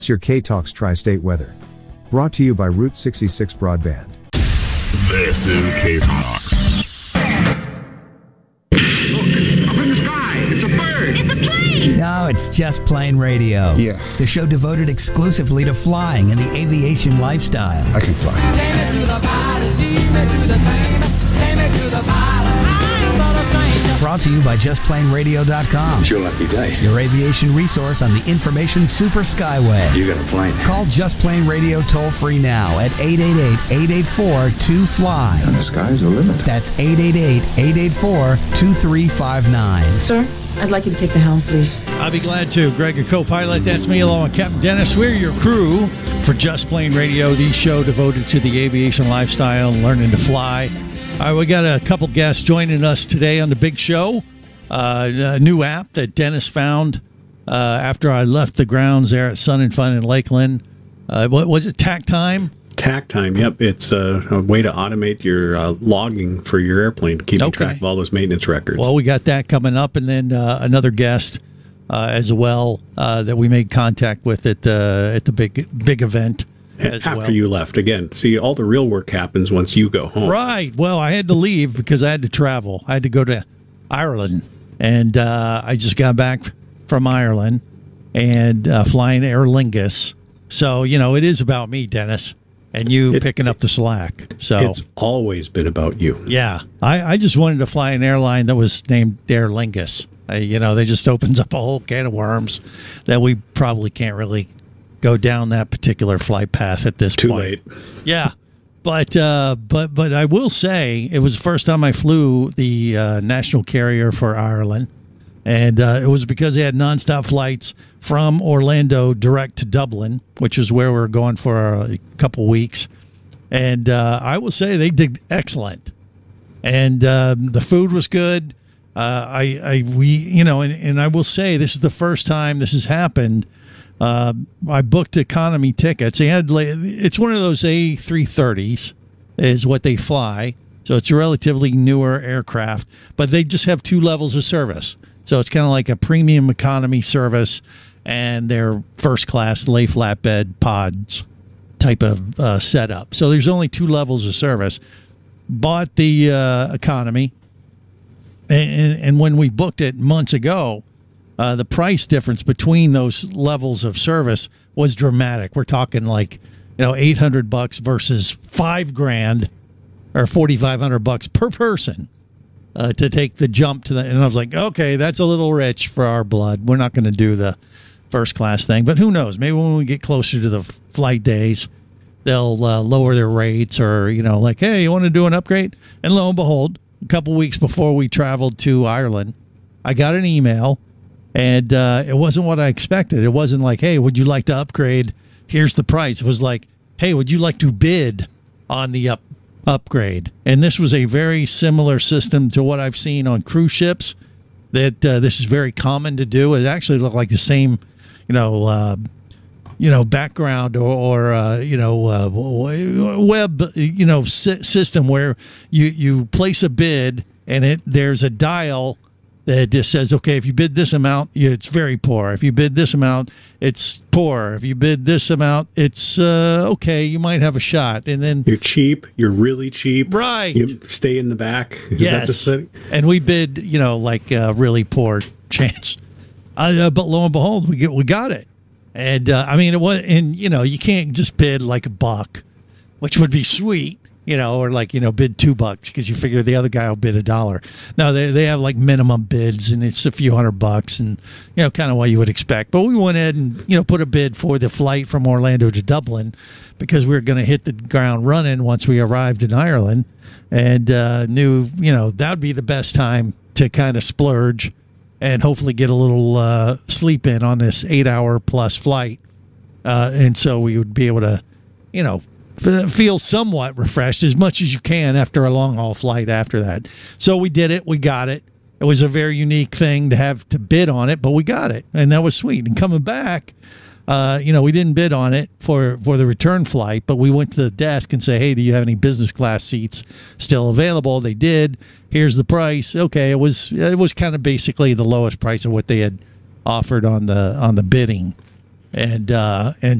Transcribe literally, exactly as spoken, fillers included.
It's your K-Talks Tri-State weather. Brought to you by Route sixty-six Broadband. This is K-Talks. Look, up in the sky. It's a bird. It's a plane. No, it's Just Plain Radio. Yeah. The show devoted exclusively to flying and the aviation lifestyle. I can fly. Take me to the pilot, lead me to the train. Take me to the pilot, I'm not a stranger. Brought to you by just plain radio dot com. It's your lucky day. Your aviation resource on the information super skyway. You got a plane. Call Just Plain Radio toll free now at eight eight eight, eight eight four, two fly. And the sky's the limit. That's eight eight eight, eight eight four, two three five nine. Sir, I'd like you to take the helm, please. I'll be glad to. Greg, your co-pilot. That's me, along with Captain Dennis. We're your crew for Just Plain Radio, the show devoted to the aviation lifestyle and learning to fly. All right, we got a couple guests joining us today on the big show. Uh, a new app that Dennis found uh, after I left the grounds there at Sun and Fun in Lakeland. Uh, what was it, Tack Time? Tack Time, yep. It's a, a way to automate your uh, logging for your airplane, keeping Okay. track of all those maintenance records. Well, we got that coming up, and then uh, another guest uh, as well uh, that we made contact with at, uh, at the big big event as After well. you left. Again, see, all the real work happens once you go home. Right. Well, I had to leave because I had to travel. I had to go to Ireland, and uh, I just got back from Ireland and uh, flying Aer Lingus. So, you know, it is about me, Dennis, and you It- picking up the slack. So, It's always been about you. yeah, I, I just wanted to fly an airline that was named Aer Lingus. Uh, you know, that just opens up a whole can of worms that we probably can't really go down that particular flight path at this Too point. late. Yeah, but uh, but but I will say it was the first time I flew the uh, national carrier for Ireland, and uh, it was because they had nonstop flights from Orlando direct to Dublin, which is where we were going for a couple weeks. And uh, I will say they did excellent, and um, the food was good. Uh, I, I we you know, and, and I will say this is the first time this has happened. Uh, I booked economy tickets. They had it's one of those A three thirties is what they fly, so it's a relatively newer aircraft, but they just have two levels of service. So it's kind of like a premium economy service and their first class lay flatbed pods type of uh, setup. So there's only two levels of service. Bought the uh, economy, and, and when we booked it months ago, Uh, the price difference between those levels of service was dramatic. We're talking like, you know, eight hundred bucks versus five grand or forty-five hundred bucks per person uh, to take the jump to the, and I was like, okay, that's a little rich for our blood. We're not going to do the first class thing, but who knows? Maybe when we get closer to the flight days, they'll uh, lower their rates, or, you know, like, hey, you want to do an upgrade? And lo and behold, a couple weeks before we traveled to Ireland, I got an email. And uh, it wasn't what I expected. It wasn't like, hey, would you like to upgrade? Here's the price. It was like, hey, would you like to bid on the up upgrade? And this was a very similar system to what I've seen on cruise ships. That uh, this is very common to do. It actually looked like the same, you know, uh, you know, background or, or uh, you know, uh, web, you know, sy- system where you you place a bid and it there's a dial that just says, okay, if you bid this amount, it's very poor. If you bid this amount, it's poor. If you bid this amount, it's uh, okay. You might have a shot. And then You're cheap. You're really cheap. Right. You stay in the back. Is yes, that the setting? and we bid, you know, like a really poor chance. Uh, but lo and behold, we get we got it. And uh, I mean, it was, and you know, you can't just bid like a buck, which would be sweet. You know, or like, you know, bid two bucks because you figure the other guy will bid a dollar. No, they they have like minimum bids, and it's a few hundred bucks, and, you know, kind of what you would expect. But we went ahead and, you know, put a bid for the flight from Orlando to Dublin because we were going to hit the ground running once we arrived in Ireland, and uh, knew, you know, that would be the best time to kind of splurge and hopefully get a little uh, sleep in on this eight hour plus flight. Uh, and so we would be able to, you know, feel somewhat refreshed as much as you can after a long haul flight after that. So we did it. We got it. It was a very unique thing to have to bid on it, but we got it. And that was sweet. And coming back, uh, you know, we didn't bid on it for, for the return flight, but we went to the desk and say, hey, do you have any business class seats still available? They did. Here's the price. Okay. It was, it was kind of basically the lowest price of what they had offered on the, on the bidding. and uh, and